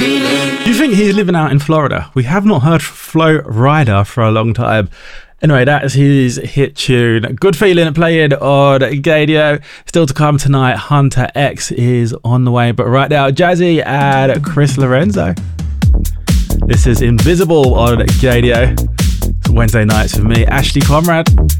you think he's living out in Florida? We have not heard Flo Rida for a long time. Anyway, that is his hit tune. Good Feeling playing on Gaydio. Still to come tonight, Hunter X is on the way. But right now, Jazzy and Chris Lorenzo. This is Invisible on Gaydio. It's Wednesday nights for me, Ashley Conrad.